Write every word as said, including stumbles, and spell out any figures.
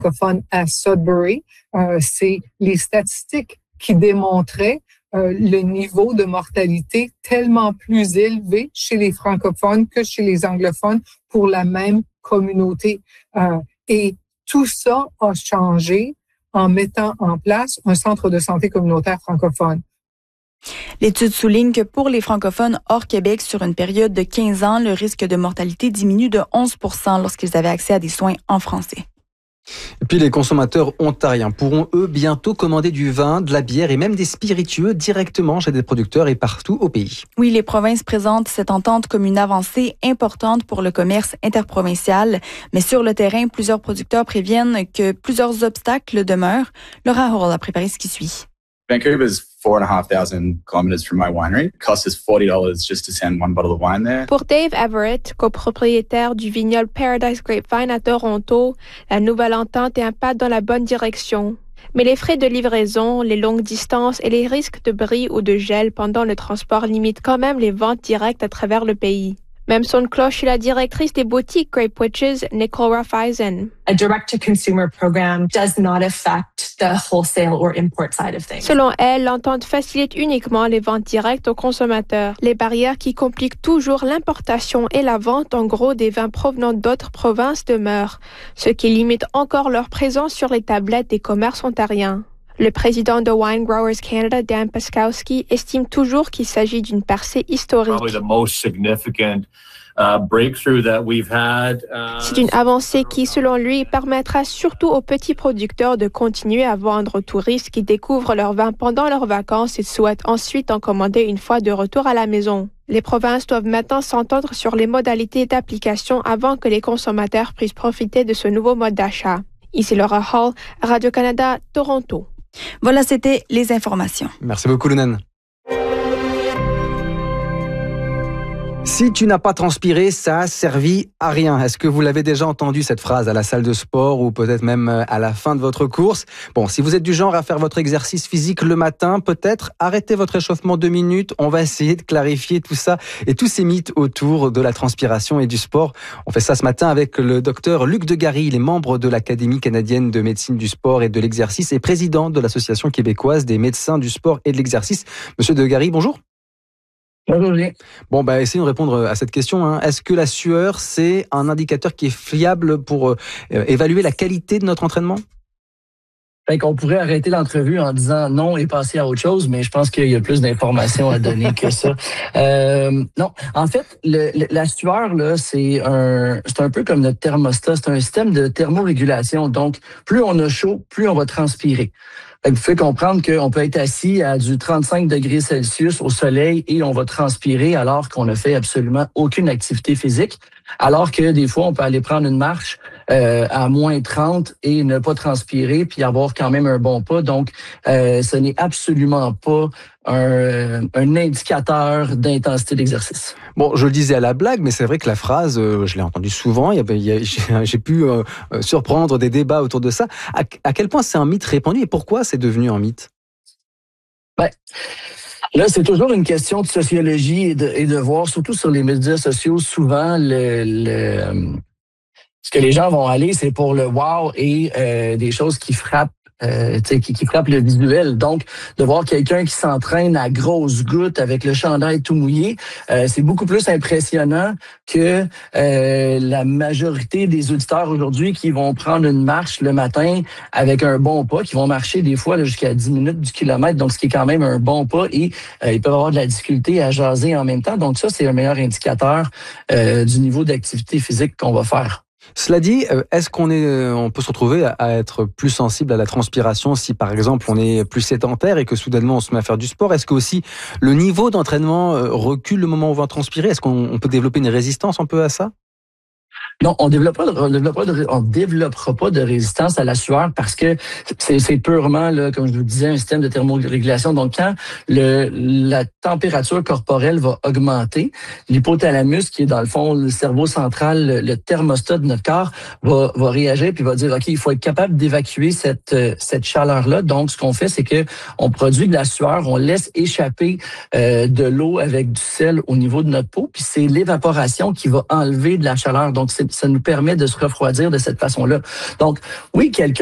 francophone à Sudbury. Euh, c'est les statistiques qui démontraient euh, le niveau de mortalité tellement plus élevé chez les francophones que chez les anglophones pour la même communauté. Euh, et tout ça a changé en mettant en place un centre de santé communautaire francophone. L'étude souligne que pour les francophones hors Québec, sur une période de quinze ans, le risque de mortalité diminue de onze pour cent lorsqu'ils avaient accès à des soins en français. Et puis les consommateurs ontariens pourront eux bientôt commander du vin, de la bière et même des spiritueux directement chez des producteurs et partout au pays. Oui, les provinces présentent cette entente comme une avancée importante pour le commerce interprovincial. Mais sur le terrain, plusieurs producteurs préviennent que plusieurs obstacles demeurent. Laura Hall a préparé ce qui suit. Vancouver's four and a half thousand kilometers from my winery. It costs us forty dollars just to send one bottle of wine there. Pour Dave Everett, copropriétaire du vignoble Paradise Grapevine à Toronto, la nouvelle entente est un pas dans la bonne direction. Mais les frais de livraison, les longues distances et les risques de bris ou de gel pendant le transport limitent quand même les ventes directes à travers le pays. Même son de cloche chez la directrice des boutiques Grape Witches, Nicole Raiffeisen. A direct-to-consumer program does not affect the wholesale or import side of things. Selon elle, l'entente facilite uniquement les ventes directes aux consommateurs. Les barrières qui compliquent toujours l'importation et la vente en gros des vins provenant d'autres provinces demeurent, ce qui limite encore leur présence sur les tablettes des commerces ontariens. Le président de Wine Growers Canada, Dan Paskowski, estime toujours qu'il s'agit d'une percée historique. C'est une avancée qui, selon lui, permettra surtout aux petits producteurs de continuer à vendre aux touristes qui découvrent leur vin pendant leurs vacances et souhaitent ensuite en commander une fois de retour à la maison. Les provinces doivent maintenant s'entendre sur les modalités d'application avant que les consommateurs puissent profiter de ce nouveau mode d'achat. Ici Laura Hall, Radio-Canada, Toronto. Voilà, c'était les informations. Merci beaucoup, Lunan. Si tu n'as pas transpiré, ça a servi à rien. Est-ce que vous l'avez déjà entendu cette phrase à la salle de sport ou peut-être même à la fin de votre course? Bon, si vous êtes du genre à faire votre exercice physique le matin, peut-être arrêtez votre échauffement deux minutes. On va essayer de clarifier tout ça et tous ces mythes autour de la transpiration et du sport. On fait ça ce matin avec le docteur Luc Degary. Il est membre de l'Académie canadienne de médecine du sport et de l'exercice et président de l'Association québécoise des médecins du sport et de l'exercice. Monsieur Degary, bonjour. Bonjour. Bon, bah, essayons de répondre à cette question. Hein. Est-ce que la sueur, c'est un indicateur qui est fiable pour euh, évaluer la qualité de notre entraînement? Fait qu'on pourrait arrêter l'entrevue en disant non et passer à autre chose, mais je pense qu'il y a plus d'informations à donner que ça. Euh, non, en fait, le, le, la sueur, là, c'est un, c'est un peu comme notre thermostat. C'est un système de thermorégulation. Donc, plus on a chaud, plus on va transpirer. Vous pouvez comprendre qu'on peut être assis à du trente-cinq degrés Celsius au soleil et on va transpirer alors qu'on ne fait absolument aucune activité physique. Alors que des fois, on peut aller prendre une marche euh, à moins trente et ne pas transpirer puis avoir quand même un bon pas. Donc, euh, ce n'est absolument pas un, un indicateur d'intensité d'exercice. Bon, je le disais à la blague, mais c'est vrai que la phrase, euh, je l'ai entendue souvent. Il y a, il y a, j'ai, j'ai pu euh, surprendre des débats autour de ça. À, à quel point c'est un mythe répandu et pourquoi c'est devenu un mythe? Ben, là, c'est toujours une question de sociologie et de, et de voir, surtout sur les médias sociaux, souvent le, le ce que les gens vont aller, c'est pour le wow et euh, des choses qui frappent. Euh, qui, qui frappe le visuel. Donc, de voir quelqu'un qui s'entraîne à grosses gouttes avec le chandail tout mouillé, euh, c'est beaucoup plus impressionnant que euh, la majorité des auditeurs aujourd'hui qui vont prendre une marche le matin avec un bon pas, qui vont marcher des fois là, jusqu'à dix minutes du kilomètre, donc ce qui est quand même un bon pas, et euh, ils peuvent avoir de la difficulté à jaser en même temps. Donc ça, c'est un meilleur indicateur euh, du niveau d'activité physique qu'on va faire. Cela dit, est-ce qu'on est, on peut se retrouver à être plus sensible à la transpiration si, par exemple, on est plus sédentaire et que soudainement on se met à faire du sport? Est-ce que aussi le niveau d'entraînement recule le moment où on va transpirer? Est-ce qu'on peut développer une résistance un peu à ça? Non, on développe pas, on développera pas de, on développera pas de résistance à la sueur parce que c'est, c'est purement, là, comme je vous disais, un système de thermorégulation. Donc, quand le, la température corporelle va augmenter, l'hypothalamus, qui est dans le fond le cerveau central, le, le thermostat de notre corps, va, va réagir puis va dire, OK, il faut être capable d'évacuer cette, cette chaleur-là. Donc, ce qu'on fait, c'est que on produit de la sueur, on laisse échapper euh, de l'eau avec du sel au niveau de notre peau, puis c'est l'évaporation qui va enlever de la chaleur. Donc, c'est ça nous permet de se refroidir de cette façon-là. Donc, oui, quelqu'un